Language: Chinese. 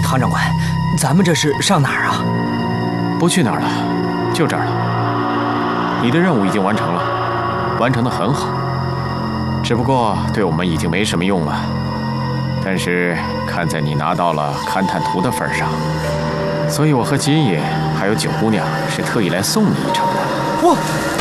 唐长官，咱们这是上哪儿啊？ 不去哪儿了，就这儿了。你的任务已经完成了，完成得很好，只不过对我们已经没什么用了。但是看在你拿到了勘探图的份上，所以我和金爷还有九姑娘是特意来送你一程的。